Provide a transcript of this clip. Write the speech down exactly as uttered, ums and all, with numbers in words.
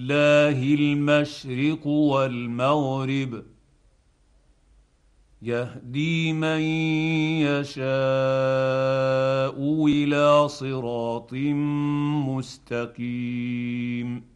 ولله المشرق والمغرب يهدي من يشاء الى صراط مستقيم.